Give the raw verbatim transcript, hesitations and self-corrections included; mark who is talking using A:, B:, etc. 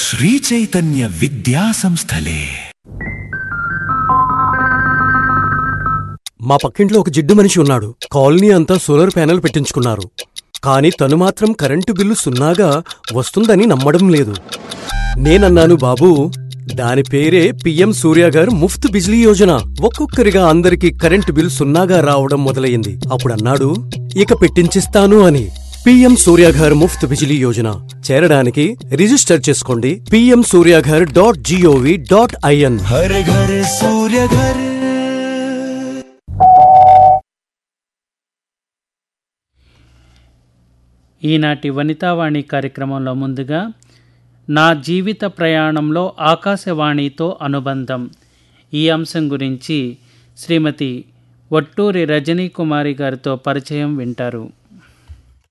A: శ్రీ చైతన్య విద్యా సంస్థలే.
B: మా పక్కింట్లో ఒక జిడ్డు మనిషి ఉన్నాడు. కాలనీ అంతా సోలార్ ప్యానెల్ పెట్టించుకున్నారు. కానీ తను మాత్రం కరెంటు బిల్లు సున్నాగా వస్తుందని నమ్మడం లేదు. నేనన్నాను, బాబూ, దాని పేరే పిఎం సూర్య గారు ముఫ్త్ బిజ్లీ యోజన. ఒక్కొక్కరిగా అందరికీ కరెంటు బిల్ సున్నాగా రావడం మొదలయ్యింది. అప్పుడన్నాడు, ఇక పెట్టించిస్తాను అని. పిఎం సూర్యాఘర్ ముఫ్త్ బిజిలీ యోజన చేరడానికి రిజిస్టర్ చేసుకోండి PM Surya Ghar dot GOV dot IN.
A: హర ఘర్ సూర్యఘర్.
C: ఈనాటి వనితావాణి కార్యక్రమంలో ముందుగా నా జీవిత ప్రయాణంలో ఆకాశవాణితో అనుబంధం, ఈ అంశం గురించి శ్రీమతి వట్టూరి రజనీ కుమారి గారితో పరిచయం వింటారు.